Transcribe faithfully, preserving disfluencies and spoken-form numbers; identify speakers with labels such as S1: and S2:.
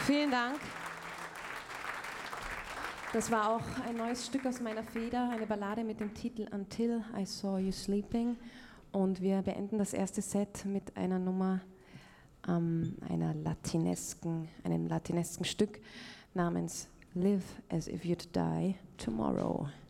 S1: Vielen Dank. Das war auch ein neues Stück aus meiner Feder, eine Ballade mit dem Titel Until I Saw You Sleeping. Und wir beenden das erste Set mit einer Nummer, ähm, einer latinesken, einem latinesken Stück namens Live as if you'd die tomorrow.